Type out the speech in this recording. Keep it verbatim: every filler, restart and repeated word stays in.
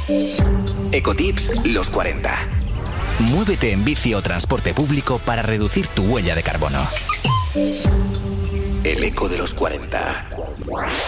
Ecotips los cuarenta. Muévete en bici o transporte público para reducir tu huella de carbono. El eco de los cuarenta.